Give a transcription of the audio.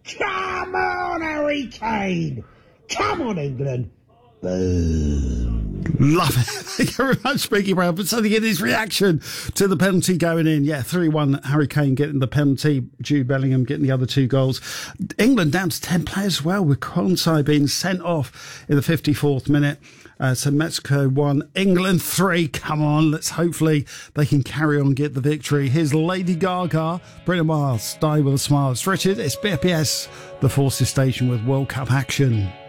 Come on, Harry Kane! Come on, England! Boom. Love it. Thank you very much, Biggie Brown, for sending in his reaction to the penalty going in. Yeah, 3-1, Harry Kane getting the penalty, Jude Bellingham getting the other 2 goals. England down to 10 players as well, with Konsa being sent off in the 54th minute. So Mexico 1, England 3. Come on, hopefully they can carry on, get the victory. Here's Lady Gaga, Bruno Mars, Die With A Smile. It's Richard, it's BFBS, the Forces Station with World Cup action.